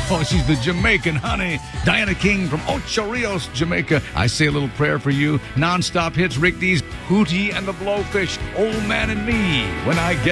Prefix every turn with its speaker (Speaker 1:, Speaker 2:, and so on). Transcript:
Speaker 1: Oh, she's the Jamaican honey. Diana King from Ocho Rios, Jamaica. I say a little prayer for you. Non-stop hits, Rick D's Hootie and the Blowfish, Old Man and Me. When I get